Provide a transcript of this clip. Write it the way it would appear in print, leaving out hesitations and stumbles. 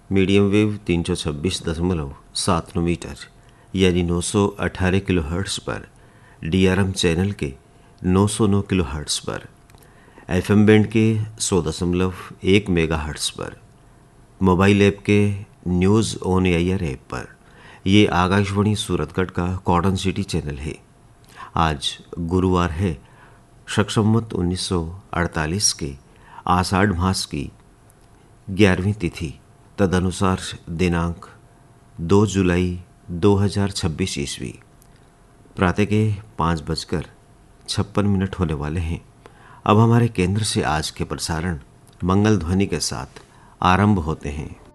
Medium wave 326.7 metre यानी 918 kilohertz पर, DRM channel के 909 किलोहर्ट्ज़ पर, FM बैंड के 100.1 मेगाहर्ट्ज़ पर, मोबाइल ऐप के न्यूज़ ऑन एयर ऐप पर। ये आकाशवाणी सूरतगढ़ का कॉटन सिटी चैनल है। आज गुरुवार है, शक संवत 1948 के आषाढ़ मास की 11वीं तिथि, तदनुसार दिनांक 2 जुलाई 2026 ईस्वी। प्रातः के 5:56 होने वाले हैं। अब हमारे केंद्र से आज के प्रसारण मंगल ध्वनि के साथ आरंभ होते हैं।